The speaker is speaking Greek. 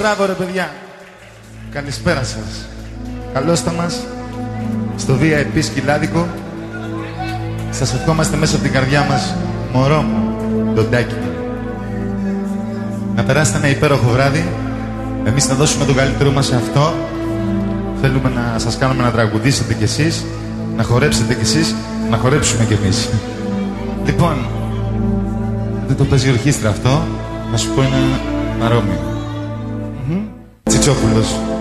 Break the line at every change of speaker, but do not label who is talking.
Μπράβο ρε παιδιά. Καλησπέρα σας. Καλώς τα μας στο VIP σκυλάδικο. Σας ευχόμαστε μέσα από την καρδιά μας, μωρό μου, ντοντάκι μου. Να περάσετε ένα υπέροχο βράδυ. Εμείς θα δώσουμε τον καλύτερο μας σε αυτό. Θέλουμε να σας κάνουμε να τραγουδήσετε κι εσείς, να χορέψετε κι εσείς, να χορέψουμε κι εμείς. Λοιπόν, δεν το παίζει η ορχήστρα αυτό, να σου πω ένα παρόμοιο. Τσιτσόπουλος.